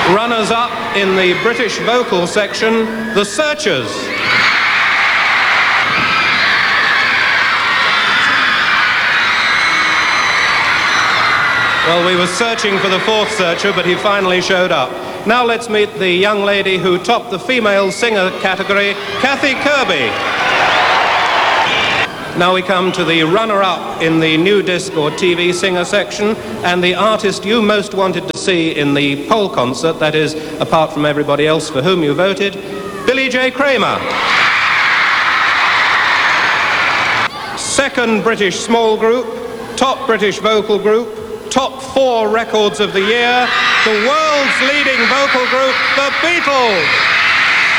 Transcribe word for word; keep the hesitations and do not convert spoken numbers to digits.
Runners-up in the British vocal section, The Searchers. Well, we were searching for the fourth searcher, but he finally showed up. Now let's meet the young lady who topped the female singer category, Kathy Kirby. Now we come to the runner-up in the new disc or T V singer section, and the artist you most wanted to see in the poll concert, that is, apart from everybody else for whom you voted, Billy J. Kramer. Second British small group, top British vocal group, top four records of the year, the world's leading vocal group, The Beatles.